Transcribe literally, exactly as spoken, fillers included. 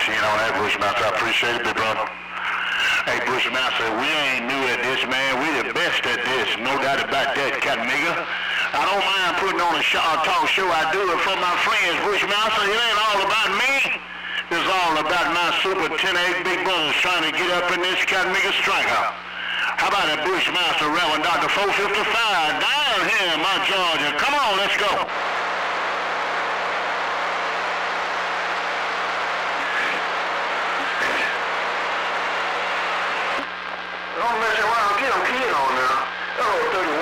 in on that, Bushmaster. I appreciate it, big brother. Hey, Bushmaster, we ain't new at this, man. We the best at this. No doubt about that, Cat nigga. I don't mind putting on a show, talk show. I do it for my friends, Bushmaster. It ain't all about me. It's all about my Super ten eight big brothers trying to get up in this Cat nigga striker. How about that Bushmaster, Reverend Doctor four fifty-five, down here in my Georgia. Come on, let's go. Don't mess around, get them kid on now. Oh, thirty-one.